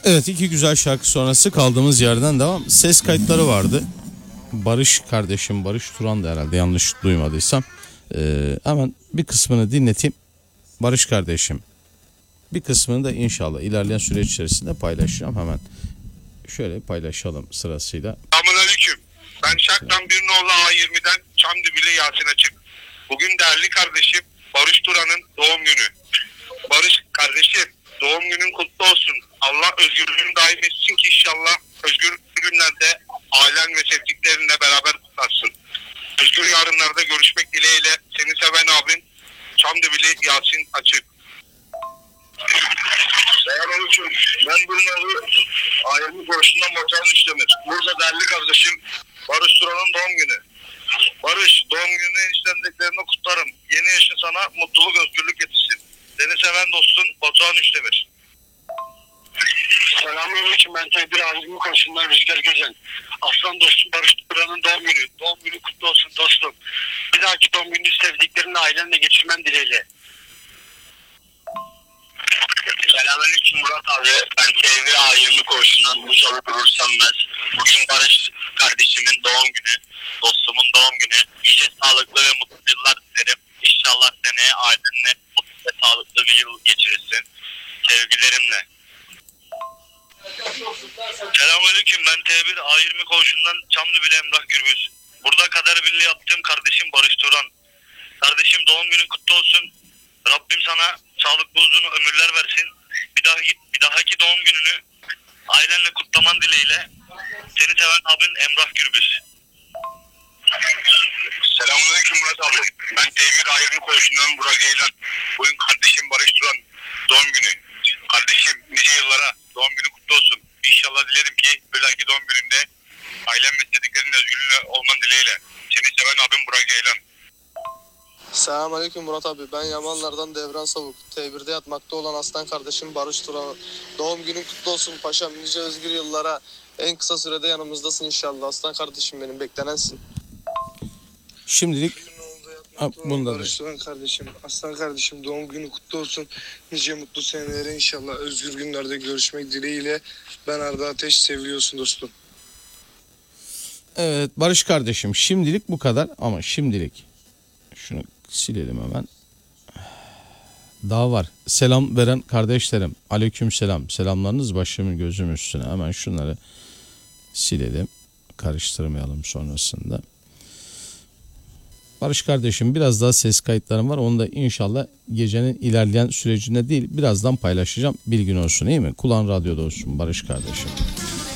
Evet, iki güzel şarkı sonrası kaldığımız yerden devam. Ses kayıtları vardı. Barış kardeşim, Barış Turan da herhalde, yanlış duymadıysam. Hemen bir kısmını dinleteyim. Barış kardeşim. Bir kısmını da inşallah ilerleyen süreç içerisinde paylaşacağım. Hemen şöyle paylaşalım sırasıyla. Selamünaleyküm. Ben Şak'tan bir nolu A20'den Çamdibili Yasin Açık. Bugün değerli kardeşim Barış Turan'ın doğum günü. Barış kardeşim, doğum günün kutlu olsun. Allah özgürlüğünü daim etsin ki inşallah özgür günlerde ailen ve sevdiklerinle beraber kutlarsın. Özgür yarınlarda görüşmek dileğiyle seni seven abin Çamdibili Yasin Açık. Selamünaleyküm. Ben Brunoğlu A20 Barış'ından Motorlu İşlemir. Burada değerli kardeşim Barış Turan'ın doğum günü. Barış, doğum gününü istediklerini kutlarım. Yeni yaşın sana mutluluk, özgürlük getirsin. Seni seven dostun Batuhan Üçdemir. Selamünaleyküm, ben Tedbir Ağzımı Koşundan Rüzgar Gezen. Aslan dostum Barış Turan'ın doğum günü. Doğum günü kutlu olsun dostum. Bir dahaki doğum gününü sevdiklerinle ailenle geçirmen dileğiyle. Selamünaleyküm Murat abi. Ben Tedbir A20 Koşundan Mustafa Gurur Sanmez. Bugün Barış kardeşimin doğum günü. Dostumun doğum günü. Nice sağlıklı ve mutlu yıllar dilerim. İnşallah seneye ailenle mutlu ve sağlıklı bir yıl geçirirsin. Sevgilerimle. Selamünaleyküm, ben T1 A20 Koğuşu'ndan Çamlıbili Emrah Gürbüz. Burada kader birliği yaptığım kardeşim Barış Turan. Kardeşim, doğum günün kutlu olsun. Rabbim sana sağlıklı uzun ömürler versin. Bir dahaki doğum gününü ailenle kutlaman dileğiyle seni seven abin Emrah Gürbüz. Selamünaleyküm Murat abi. Ben T1 A20 Koğuşu'ndan Burak Ceylan. Bugün kardeşim Barış Turan doğum günü. Kardeşim, nice yıllara doğum günü kutlu olsun. İnşallah dilerim ki bir dahaki doğum gününde ailem ve sevdiklerinin özgürlüğüne olman dileğiyle. Seni seven abim Burak Ceylan. Selamünaleyküm Murat abi. Ben Yamanlardan Devran Savuk. T1'de yatmakta olan aslan kardeşim Barış Turan. Doğum günün kutlu olsun paşam. Nice özgür yıllara. En kısa sürede yanımızdasın inşallah. Aslan kardeşim benim, beklenensin. Şimdilik bunda da. Barış Turan kardeşim, aslan kardeşim, doğum günü kutlu olsun. Nice mutlu senelere inşallah özgür günlerde görüşmek dileğiyle. Ben Arda Ateş, seviliyorsun dostum. Evet Barış kardeşim, şimdilik bu kadar ama şimdilik şunu silelim hemen. Daha var. Selam veren kardeşlerim. Aleyküm selam. Selamlarınız başımın gözüm üstüne. Hemen şunları silelim. Karıştırmayalım sonrasında. Barış kardeşim, biraz daha ses kayıtlarım var. Onu da inşallah gecenin ilerleyen sürecinde değil, birazdan paylaşacağım. Bilgin olsun, iyi mi? Kulağın radyoda olsun Barış kardeşim.